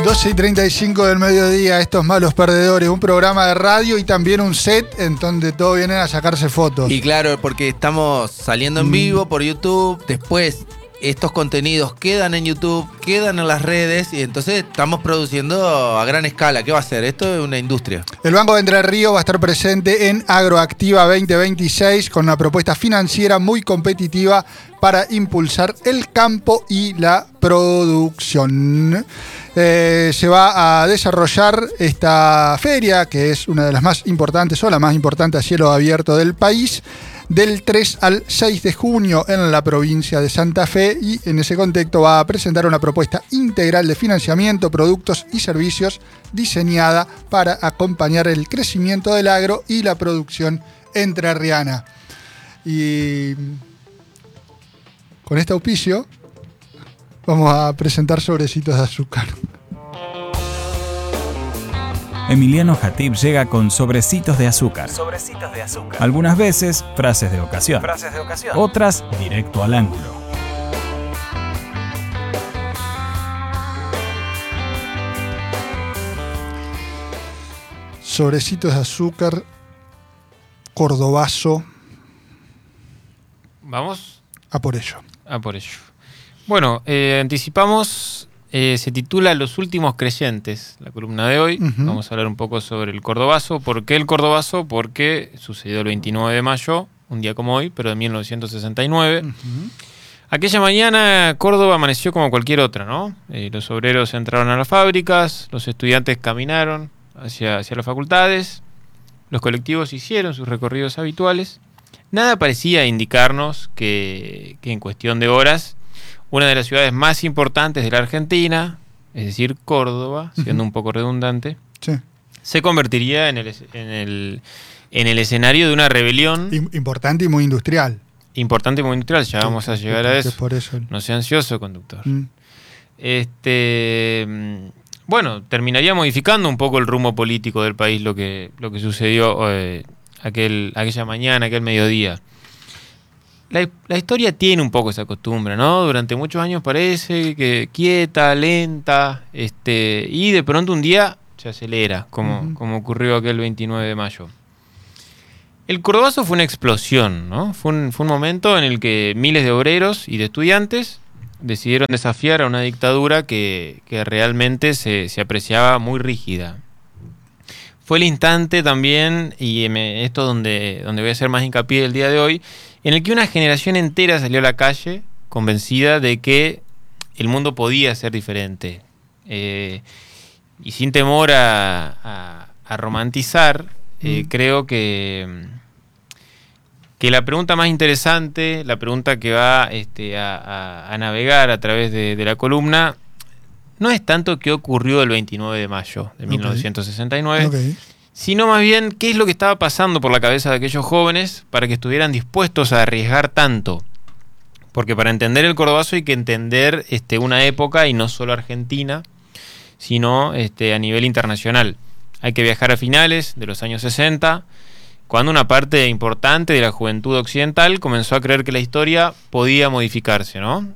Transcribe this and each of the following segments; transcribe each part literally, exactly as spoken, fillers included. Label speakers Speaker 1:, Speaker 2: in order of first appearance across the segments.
Speaker 1: doce y treinta y cinco del mediodía, Estos Malos Perdedores, un programa de radio y también un set en donde todos vienen a sacarse fotos.
Speaker 2: Y claro, porque estamos saliendo en vivo por YouTube, después estos contenidos quedan en YouTube, quedan en las redes y entonces estamos produciendo a gran escala. ¿Qué va a ser? Esto es una industria.
Speaker 1: El Banco de Entre Ríos va a estar presente en Agroactiva veinte veintiséis con una propuesta financiera muy competitiva para impulsar el campo y la producción. Eh, se va a desarrollar esta feria, que es una de las más importantes o la más importante a cielo abierto del país, del tres al seis de junio en la provincia de Santa Fe, y en ese contexto va a presentar una propuesta integral de financiamiento, productos y servicios diseñada para acompañar el crecimiento del agro y la producción entrerriana. Y con este auspicio vamos a presentar sobrecitos de azúcar.
Speaker 3: Emiliano Jatib llega con sobrecitos de azúcar.
Speaker 4: Sobrecitos de azúcar.
Speaker 3: Algunas veces, frases de ocasión.
Speaker 4: Frases de ocasión.
Speaker 3: Otras, directo al ángulo.
Speaker 1: Sobrecitos de azúcar, cordobazo.
Speaker 5: ¿Vamos?
Speaker 1: A por ello.
Speaker 5: A por ello. Bueno, eh, anticipamos... Eh, se titula Los últimos creyentes, la columna de hoy. Uh-huh. Vamos a hablar un poco sobre el cordobazo. ¿Por qué el cordobazo? Porque sucedió el veintinueve de mayo, un día como hoy, pero de mil novecientos sesenta y nueve. Uh-huh. Aquella mañana Córdoba amaneció como cualquier otra, ¿no? Eh, los obreros entraron a las fábricas, los estudiantes caminaron hacia, hacia las facultades, los colectivos hicieron sus recorridos habituales. Nada parecía indicarnos que, que en cuestión de horas una de las ciudades más importantes de la Argentina, es decir, Córdoba, siendo uh-huh. un poco redundante,
Speaker 1: sí.
Speaker 5: se convertiría en el, en, el, en el escenario de una rebelión.
Speaker 1: Importante y muy industrial.
Speaker 5: Importante y muy industrial, ya sí, vamos a llegar a eso.
Speaker 1: Por eso.
Speaker 5: No sea ansioso, conductor. Mm. Este, bueno, terminaría modificando un poco el rumbo político del país lo que, lo que sucedió eh, aquel, aquella mañana, aquel mediodía. La, la historia tiene un poco esa costumbre, ¿no? Durante muchos años parece que quieta, lenta, este, y de pronto un día se acelera, como, uh-huh. como ocurrió aquel veintinueve de mayo. El cordobazo fue una explosión, ¿no? Fue un, fue un momento en el que miles de obreros y de estudiantes decidieron desafiar a una dictadura que, que realmente se, se apreciaba muy rígida. Fue el instante también, y me, esto donde, donde voy a hacer más hincapié el día de hoy, en el que una generación entera salió a la calle convencida de que el mundo podía ser diferente. Eh, y sin temor a, a, a romantizar, eh, mm. creo que, que la pregunta más interesante, la pregunta que va este, a, a, a navegar a través de, de la columna, no es tanto qué ocurrió el veintinueve de mayo de mil novecientos sesenta y nueve, okay. sino más bien qué es lo que estaba pasando por la cabeza de aquellos jóvenes para que estuvieran dispuestos a arriesgar tanto. Porque para entender el cordobazo hay que entender este, una época, y no solo Argentina, sino este, a nivel internacional. Hay que viajar a finales de los años sesenta, cuando una parte importante de la juventud occidental comenzó a creer que la historia podía modificarse, ¿no?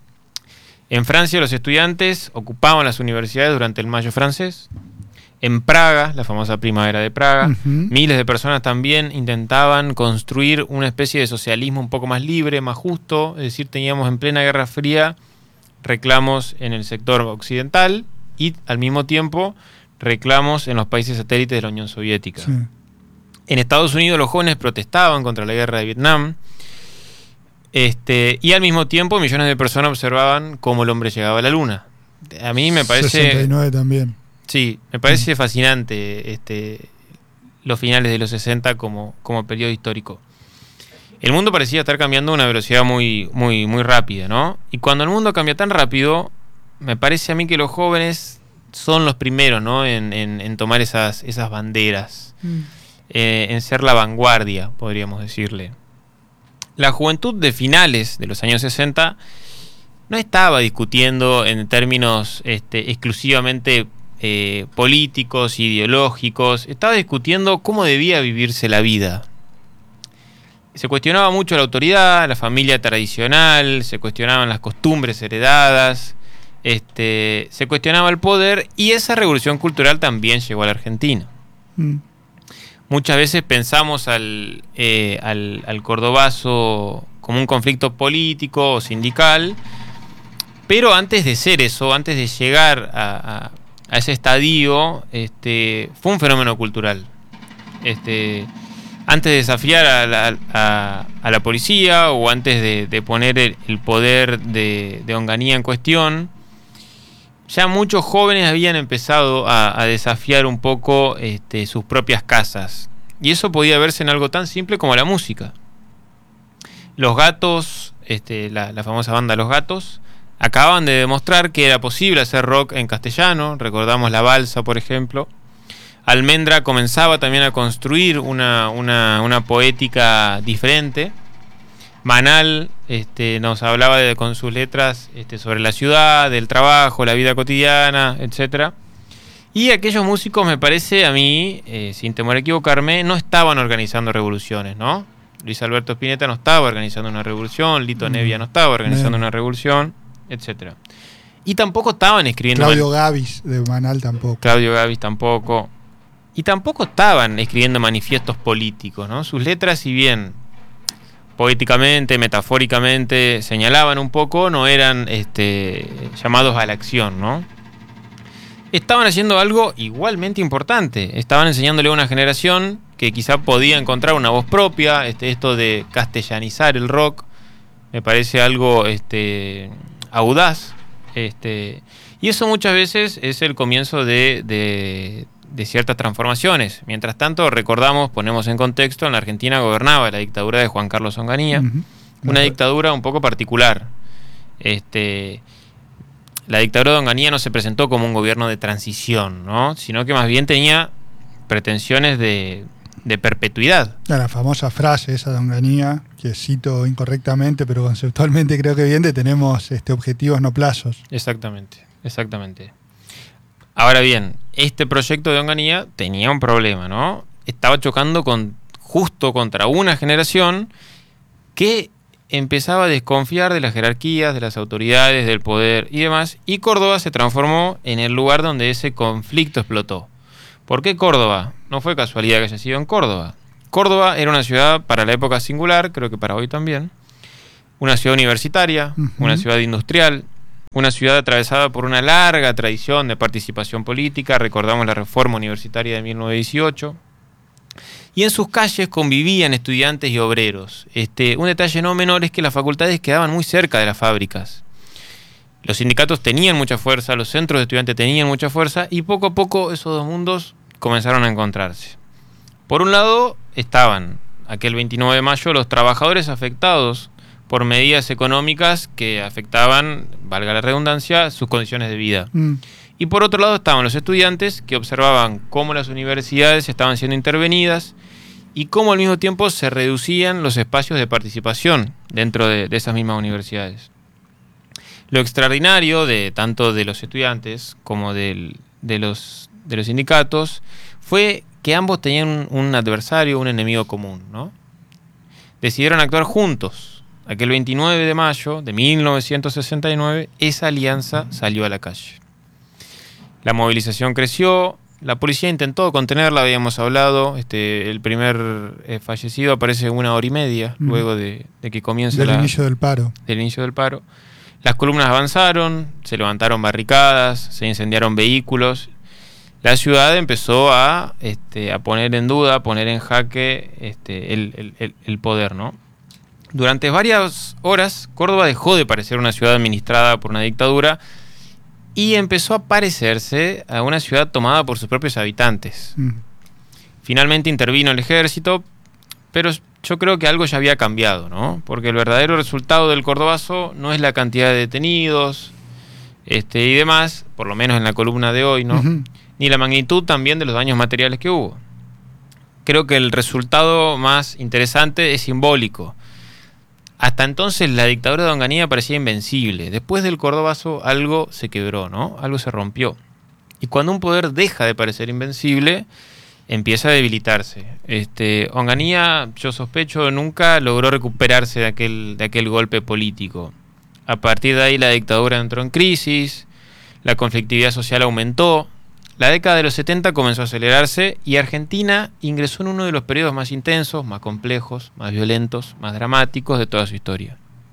Speaker 5: En Francia los estudiantes ocupaban las universidades durante el Mayo francés. En Praga, la famosa primavera de Praga, uh-huh. miles de personas también intentaban construir una especie de socialismo un poco más libre, más justo. Es decir, teníamos en plena Guerra Fría reclamos en el sector occidental y al mismo tiempo reclamos en los países satélites de la Unión Soviética. Sí. En Estados Unidos los jóvenes protestaban contra la guerra de Vietnam. Este, y al mismo tiempo millones de personas observaban cómo el hombre llegaba a la luna. A mí me parece...
Speaker 1: sesenta y nueve también.
Speaker 5: Sí, me parece mm. fascinante este, los finales de los sesenta como, como periodo histórico. El mundo parecía estar cambiando a una velocidad muy, muy, muy rápida, ¿no? Y cuando el mundo cambia tan rápido, me parece a mí que los jóvenes son los primeros, ¿no? En, en, en tomar esas, esas banderas, mm. eh, en ser la vanguardia, podríamos decirle. La juventud de finales de los años sesenta no estaba discutiendo en términos este, exclusivamente eh, políticos, ideológicos, estaba discutiendo cómo debía vivirse la vida. Se cuestionaba mucho la autoridad, la familia tradicional, se cuestionaban las costumbres heredadas, este, se cuestionaba el poder y esa revolución cultural también llegó a la Argentina. Mm. Muchas veces pensamos al, eh, al, al cordobazo como un conflicto político o sindical, pero antes de ser eso, antes de llegar a, a, a ese estadio, este, fue un fenómeno cultural. Este, antes de desafiar a la, a, a la policía o antes de, de poner el, el poder de, de Onganía en cuestión, ya muchos jóvenes habían empezado a, a desafiar un poco este, sus propias casas. Y eso podía verse en algo tan simple como la música. Los Gatos, este, la, la famosa banda Los Gatos, acaban de demostrar que era posible hacer rock en castellano. Recordamos La Balsa, por ejemplo. Almendra comenzaba también a construir una, una, una poética diferente. Manal este, nos hablaba de, con sus letras este, sobre la ciudad, del trabajo, la vida cotidiana, etcétera. Y aquellos músicos, me parece a mí, eh, sin temor a equivocarme, no estaban organizando revoluciones, ¿no? Luis Alberto Spinetta no estaba organizando una revolución, Lito Nevia no estaba organizando una revolución, etcétera. Y tampoco estaban escribiendo...
Speaker 1: Claudio Gavis de Manal tampoco.
Speaker 5: Claudio Gavis tampoco. Y tampoco estaban escribiendo manifiestos políticos, ¿no? Sus letras, si bien poéticamente, metafóricamente señalaban un poco, no eran este, llamados a la acción, ¿no? Estaban haciendo algo igualmente importante. Estaban enseñándole a una generación que quizá podía encontrar una voz propia. Este, esto de castellanizar el rock me parece algo este, audaz. Este, y eso muchas veces es el comienzo de, de, de ciertas transformaciones. Mientras tanto, recordamos, ponemos en contexto, en la Argentina gobernaba la dictadura de Juan Carlos Onganía. Uh-huh. Una dictadura un poco particular. Este... La dictadura de Onganía no se presentó como un gobierno de transición, ¿no? Sino que más bien tenía pretensiones de, de perpetuidad.
Speaker 1: La famosa frase esa de Onganía, que cito incorrectamente, pero conceptualmente creo que bien, de tenemos este, objetivos, no plazos.
Speaker 5: Exactamente, exactamente. Ahora bien, este proyecto de Onganía tenía un problema, ¿no? Estaba chocando con, justo contra una generación que empezaba a desconfiar de las jerarquías, de las autoridades, del poder y demás, y Córdoba se transformó en el lugar donde ese conflicto explotó. ¿Por qué Córdoba? No fue casualidad que haya sido en Córdoba. Córdoba era una ciudad para la época singular, creo que para hoy también, una ciudad universitaria, uh-huh. una ciudad industrial, una ciudad atravesada por una larga tradición de participación política. Recordamos la reforma universitaria de mil novecientos dieciocho. Y en sus calles convivían estudiantes y obreros. Este, un detalle no menor es que las facultades quedaban muy cerca de las fábricas. Los sindicatos tenían mucha fuerza, los centros de estudiantes tenían mucha fuerza, y poco a poco esos dos mundos comenzaron a encontrarse. Por un lado estaban, aquel veintinueve de mayo, los trabajadores afectados por medidas económicas que afectaban, valga la redundancia, sus condiciones de vida. Mm. Y por otro lado estaban los estudiantes que observaban cómo las universidades estaban siendo intervenidas y cómo al mismo tiempo se reducían los espacios de participación dentro de, de esas mismas universidades. Lo extraordinario de tanto de los estudiantes como del, de, los, de los sindicatos fue que ambos tenían un, un adversario, un enemigo común, ¿no? Decidieron actuar juntos. Aquel veintinueve de mayo de mil novecientos sesenta y nueve, esa alianza salió a la calle. La movilización creció, la policía intentó contenerla, habíamos hablado, este, el primer eh, fallecido aparece una hora y media mm. luego de, de que comience
Speaker 1: del
Speaker 5: la,
Speaker 1: inicio del paro.
Speaker 5: Del inicio del paro. Las columnas avanzaron, se levantaron barricadas, se incendiaron vehículos. La ciudad empezó a, este, a poner en duda, a poner en jaque este, el, el, el poder, ¿no? Durante varias horas, Córdoba dejó de parecer una ciudad administrada por una dictadura y empezó a parecerse a una ciudad tomada por sus propios habitantes. Mm. Finalmente intervino el ejército, pero yo creo que algo ya había cambiado, ¿no? Porque el verdadero resultado del cordobazo no es la cantidad de detenidos este, y demás, por lo menos en la columna de hoy, ¿no? Uh-huh. Ni la magnitud también de los daños materiales que hubo. Creo que el resultado más interesante es simbólico. Hasta entonces la dictadura de Onganía parecía invencible. Después del cordobazo algo se quebró, ¿no? Algo se rompió. Y cuando un poder deja de parecer invencible, empieza a debilitarse. Este, Onganía, yo sospecho, nunca logró recuperarse de aquel, de aquel golpe político. A partir de ahí la dictadura entró en crisis, la conflictividad social aumentó, la década de los setenta comenzó a acelerarse y Argentina ingresó en uno de los periodos más intensos, más complejos, más violentos, más dramáticos de toda su historia.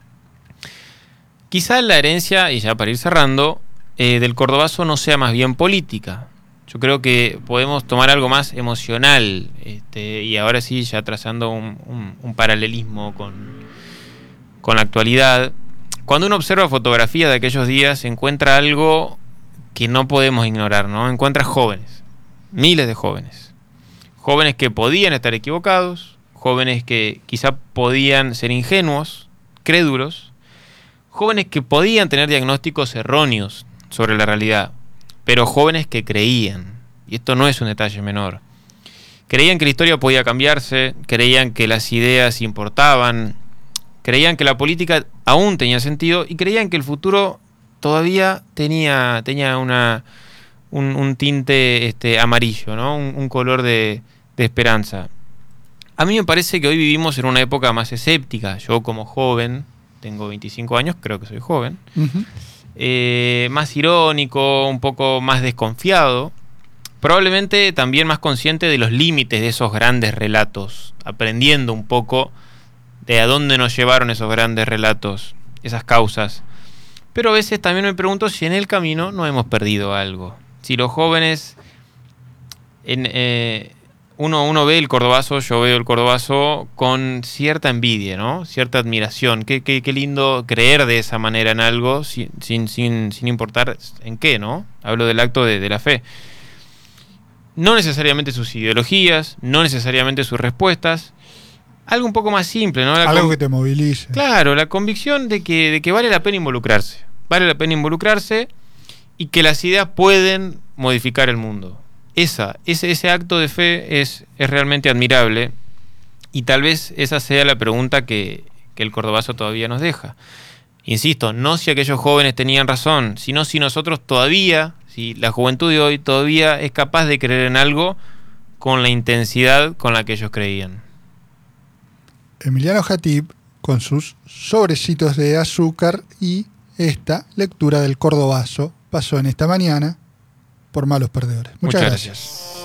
Speaker 5: Quizá la herencia, y ya para ir cerrando, eh, del cordobazo no sea más bien política. Yo creo que podemos tomar algo más emocional, este, y ahora sí, ya trazando un, un, un paralelismo con, con la actualidad. Cuando uno observa fotografías de aquellos días, se encuentra algo que no podemos ignorar, ¿no? Encuentra jóvenes, miles de jóvenes. Jóvenes que podían estar equivocados, jóvenes que quizá podían ser ingenuos, crédulos, jóvenes que podían tener diagnósticos erróneos sobre la realidad, pero jóvenes que creían, y esto no es un detalle menor. Creían que la historia podía cambiarse, creían que las ideas importaban, creían que la política aún tenía sentido y creían que el futuro todavía tenía, tenía una, un, un tinte este, amarillo, ¿no? un, un color de, de esperanza. A mí me parece que hoy vivimos en una época más escéptica. Yo como joven, tengo veinticinco años, creo que soy joven, uh-huh. eh, más irónico, un poco más desconfiado, probablemente también más consciente de los límites de esos grandes relatos, aprendiendo un poco de a dónde nos llevaron esos grandes relatos, esas causas. Pero a veces también me pregunto si en el camino no hemos perdido algo. Si los jóvenes, en, eh, uno, uno ve el cordobazo, yo veo el cordobazo con cierta envidia, ¿no? Cierta admiración. Qué, qué, qué lindo creer de esa manera en algo, sin, sin, sin, sin importar en qué, ¿no? Hablo del acto de, de la fe. No necesariamente sus ideologías, no necesariamente sus respuestas. Algo un poco más simple, ¿no? La
Speaker 1: algo
Speaker 5: con...
Speaker 1: que te movilice.
Speaker 5: Claro, la convicción de que, de que vale la pena involucrarse. Vale la pena involucrarse y que las ideas pueden modificar el mundo. Esa, ese, ese acto de fe es, es realmente admirable y tal vez esa sea la pregunta que, que el cordobazo todavía nos deja. Insisto, no si aquellos jóvenes tenían razón, sino si nosotros todavía, si la juventud de hoy todavía es capaz de creer en algo con la intensidad con la que ellos creían.
Speaker 1: Emiliano Jatib con sus sobrecitos de azúcar y esta lectura del cordobazo pasó en esta mañana por Malos Perdedores. Muchas, Muchas gracias. gracias.